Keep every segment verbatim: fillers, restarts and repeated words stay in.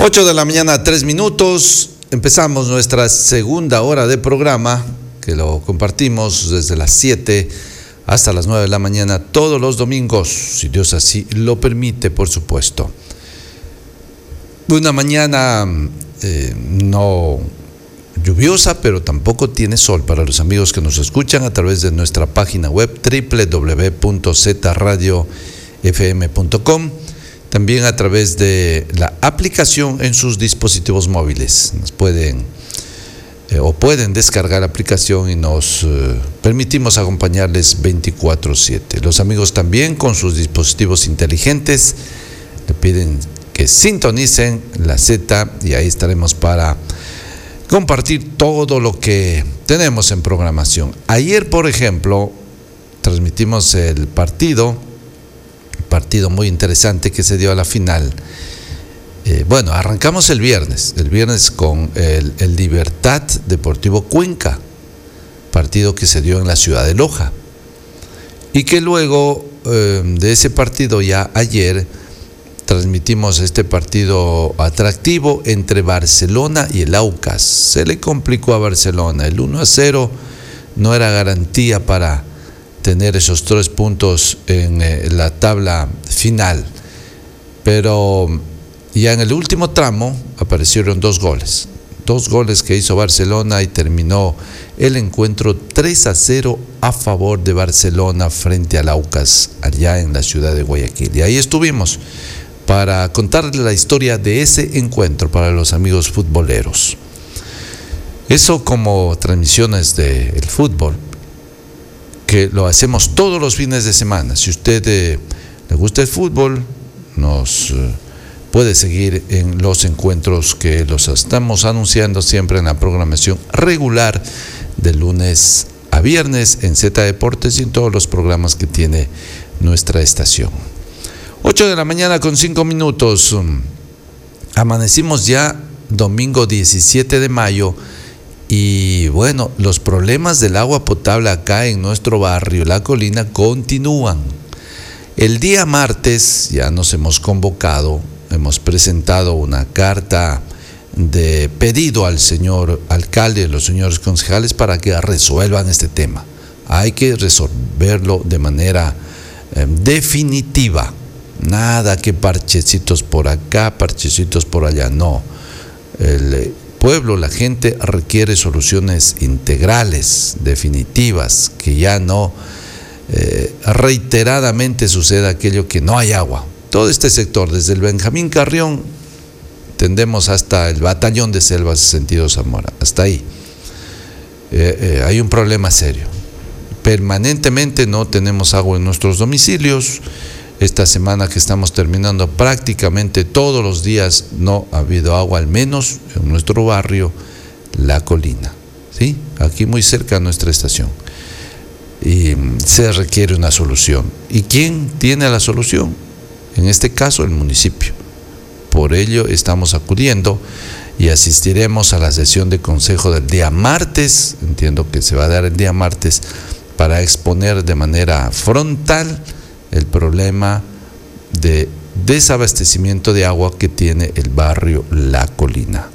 ocho de la mañana, tres minutos. Empezamos nuestra segunda hora de programa, que lo compartimos desde las siete hasta las nueve de la mañana, todos los domingos, si Dios así lo permite, por supuesto. Una mañana eh, no lluviosa, pero tampoco tiene sol para los amigos que nos escuchan a través de nuestra página web doble u doble u doble u punto z radio f m punto com. También a través de la aplicación en sus dispositivos móviles. Nos pueden eh, o pueden descargar la aplicación y nos eh, permitimos acompañarles veinticuatro siete. Los amigos también con sus dispositivos inteligentes le piden que sintonicen la Z y ahí estaremos para compartir todo lo que tenemos en programación. Ayer, por ejemplo, transmitimos el partido. partido muy interesante que se dio a la final. Eh, bueno, arrancamos el viernes, el viernes con el, el Libertad Deportivo Cuenca, partido que se dio en la ciudad de Loja, y que luego eh, de ese partido ya ayer transmitimos este partido atractivo entre Barcelona y el Aucas. Se le complicó a Barcelona, el uno a cero no era garantía para tener esos tres puntos en eh, la tabla final, pero ya en el último tramo aparecieron dos goles, dos goles que hizo Barcelona y terminó el encuentro tres a cero a favor de Barcelona frente al Aucas allá en la ciudad de Guayaquil. Y ahí estuvimos para contarles la historia de ese encuentro para los amigos futboleros. Eso como transmisiones del fútbol, que lo hacemos todos los fines de semana. Si usted eh, le gusta el fútbol, nos eh, puede seguir en los encuentros que los estamos anunciando siempre en la programación regular de lunes a viernes en Z Deportes y en todos los programas que tiene nuestra estación. ocho de la mañana con cinco minutos. Amanecimos ya domingo diecisiete de mayo. Y bueno, los problemas del agua potable acá en nuestro barrio La Colina continúan. El día martes ya nos hemos convocado, hemos presentado una carta de pedido al señor alcalde y los señores concejales para que resuelvan este tema. Hay que resolverlo de manera eh, definitiva. Nada que parchecitos por acá, parchecitos por allá, no. El pueblo, la gente requiere soluciones integrales, definitivas, que ya no eh, reiteradamente suceda aquello que no hay agua. Todo este sector, desde el Benjamín Carrión, tendemos hasta el Batallón de Selvas sentido Zamora, hasta ahí. Eh, eh, hay un problema serio. Permanentemente no tenemos agua en nuestros domicilios. Esta semana que estamos terminando, prácticamente todos los días no ha habido agua, al menos en nuestro barrio La Colina, ¿sí? Aquí muy cerca de nuestra estación. Y se requiere una solución. ¿Y quién tiene la solución? En este caso, el municipio. Por ello estamos acudiendo y asistiremos a la sesión de consejo del día martes, entiendo que se va a dar el día martes, para exponer de manera frontal el problema de desabastecimiento de agua que tiene el barrio La Colina.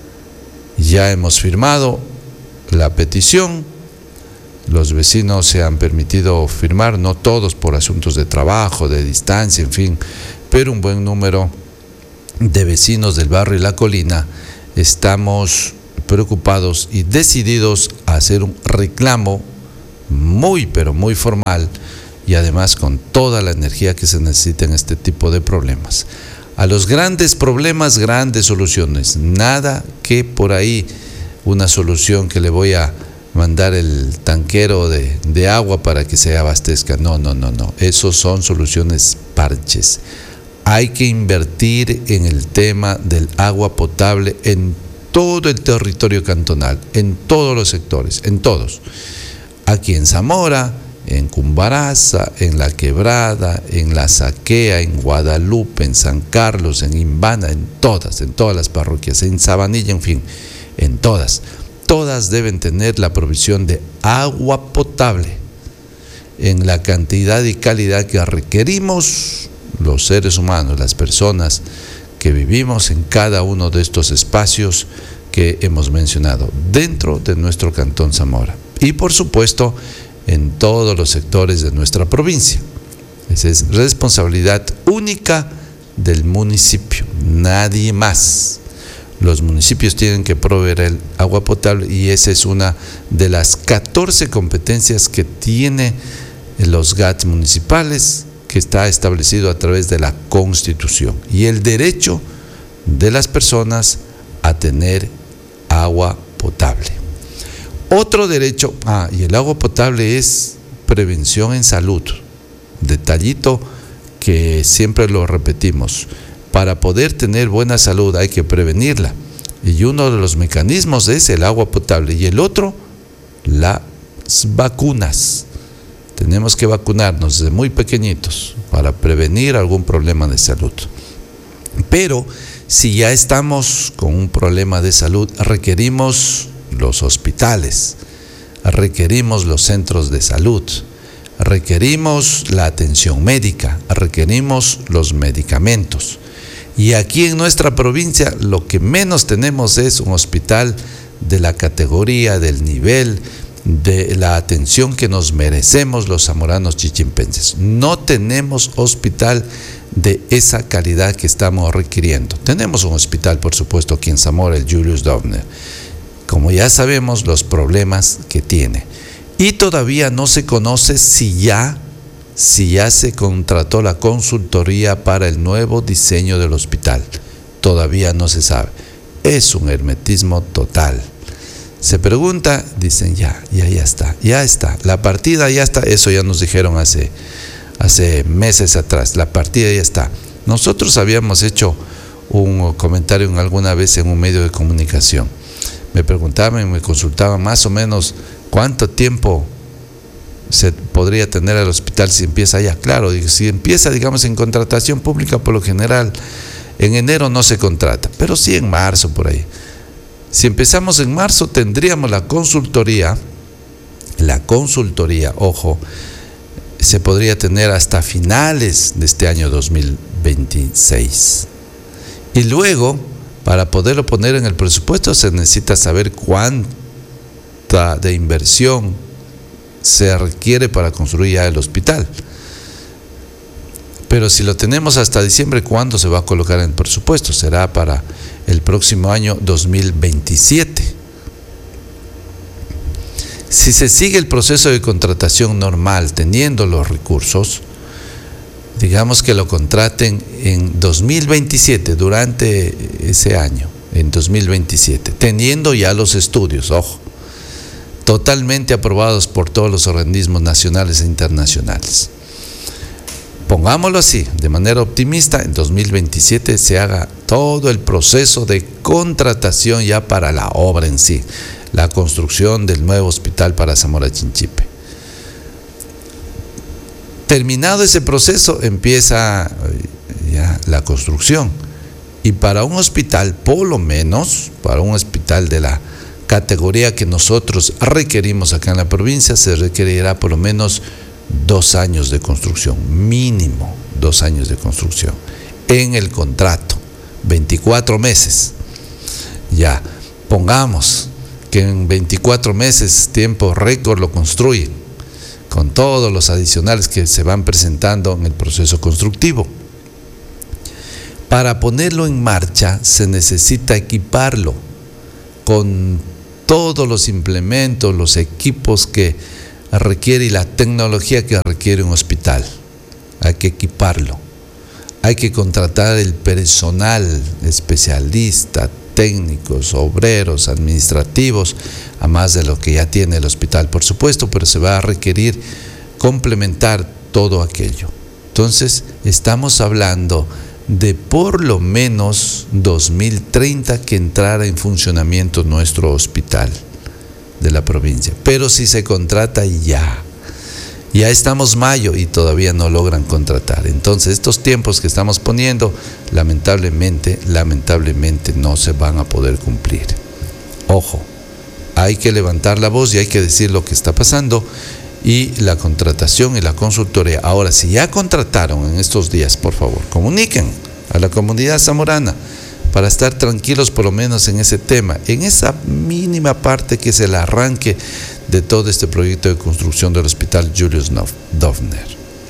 Ya hemos firmado la petición, los vecinos se han permitido firmar, no todos por asuntos de trabajo, de distancia, en fin, pero un buen número de vecinos del barrio La Colina estamos preocupados y decididos a hacer un reclamo muy, pero muy formal, y además con toda la energía que se necesita en este tipo de problemas. A los grandes problemas, grandes soluciones. Nada que por ahí una solución que le voy a mandar el tanquero de, de agua para que se abastezca. No, no, no, no. Esos son soluciones parches. Hay que invertir en el tema del agua potable en todo el territorio cantonal, en todos los sectores, en todos. Aquí en Zamora, en Cumbaraza, en La Quebrada, en La Saquea, en Guadalupe, en San Carlos, en Imbana, en todas, en todas las parroquias, en Sabanilla, en fin, en todas. Todas deben tener la provisión de agua potable en la cantidad y calidad que requerimos los seres humanos, las personas que vivimos en cada uno de estos espacios que hemos mencionado dentro de nuestro Cantón Zamora y por supuesto en todos los sectores de nuestra provincia. Esa es responsabilidad única del municipio, nadie más. Los municipios tienen que proveer el agua potable y esa es una de las catorce competencias que tiene los G A T municipales, que está establecido a través de la Constitución, y el derecho de las personas a tener agua potable. Otro derecho, ah, y el agua potable es prevención en salud. Detallito que siempre lo repetimos. Para poder tener buena salud hay que prevenirla. Y uno de los mecanismos es el agua potable. Y el otro, las vacunas. Tenemos que vacunarnos desde muy pequeñitos para prevenir algún problema de salud. Pero si ya estamos con un problema de salud, requerimos los hospitales, requerimos los centros de salud, requerimos la atención médica, requerimos los medicamentos. Y aquí en nuestra provincia lo que menos tenemos es un hospital de la categoría, del nivel, de la atención que nos merecemos los zamoranos chichimpenses. No tenemos hospital de esa calidad que estamos requiriendo. Tenemos un hospital, por supuesto, aquí en Zamora, el Julius Dovner. Como ya sabemos los problemas que tiene. Y todavía no se conoce si ya, si ya se contrató la consultoría para el nuevo diseño del hospital. Todavía no se sabe. Es un hermetismo total. Se pregunta, dicen ya, ya, ya está, ya está. La partida ya está, eso ya nos dijeron hace, hace meses atrás, la partida ya está. Nosotros habíamos hecho un comentario en alguna vez en un medio de comunicación. Me preguntaban, me consultaban más o menos cuánto tiempo se podría tener el hospital si empieza ya. Claro, si empieza, digamos, en contratación pública, por lo general, en enero no se contrata, pero sí en marzo por ahí. Si empezamos en marzo, tendríamos la consultoría, la consultoría, ojo, se podría tener hasta finales de este año dos mil veintiséis. Y luego, para poderlo poner en el presupuesto, se necesita saber cuánta de inversión se requiere para construir ya el hospital. Pero si lo tenemos hasta diciembre, ¿cuándo se va a colocar en el presupuesto? Será para el próximo año dos mil veintisiete. Si se sigue el proceso de contratación normal, teniendo los recursos, digamos que lo contraten en dos mil veintisiete, durante ese año, en dos mil veintisiete, teniendo ya los estudios, ojo, totalmente aprobados por todos los organismos nacionales e internacionales. Pongámoslo así, de manera optimista, en dos mil veintisiete se haga todo el proceso de contratación ya para la obra en sí, la construcción del nuevo hospital para Zamora Chinchipe. Terminado ese proceso, empieza ya la construcción. Y para un hospital, por lo menos, para un hospital de la categoría que nosotros requerimos acá en la provincia, se requerirá por lo menos dos años de construcción, mínimo dos años de construcción. En el contrato, veinticuatro meses. Ya, pongamos que en veinticuatro meses, tiempo récord, lo construyen, con todos los adicionales que se van presentando en el proceso constructivo. Para ponerlo en marcha se necesita equiparlo con todos los implementos, los equipos que requiere y la tecnología que requiere un hospital. Hay que equiparlo. Hay que contratar el personal especialista, técnicos, obreros, administrativos, a más de lo que ya tiene el hospital, por supuesto, pero se va a requerir complementar todo aquello. Entonces, estamos hablando de por lo menos dos mil treinta que entrara en funcionamiento nuestro hospital de la provincia. Pero si se contrata ya, ya estamos mayo y todavía no logran contratar. Entonces, estos tiempos que estamos poniendo, lamentablemente, lamentablemente no se van a poder cumplir. Ojo, hay que levantar la voz y hay que decir lo que está pasando. Y la contratación y la consultoría. Ahora, si ya contrataron en estos días, por favor, comuniquen a la comunidad zamorana, para estar tranquilos por lo menos en ese tema, en esa mínima parte que es el arranque de todo este proyecto de construcción del hospital Julius Dovner.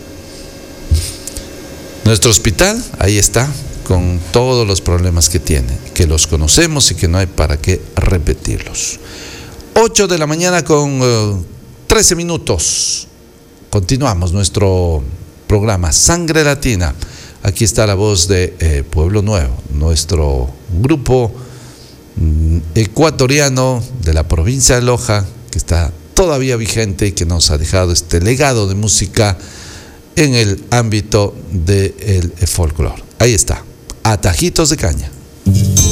Nuestro hospital, ahí está, con todos los problemas que tiene, que los conocemos y que no hay para qué repetirlos. ocho de la mañana con uh, trece minutos. Continuamos nuestro programa Sangre Latina. Aquí está la voz de eh, Pueblo Nuevo, nuestro grupo mm, ecuatoriano de la provincia de Loja, que está todavía vigente y que nos ha dejado este legado de música en el ámbito del folclore. Ahí está, Atajitos de Caña.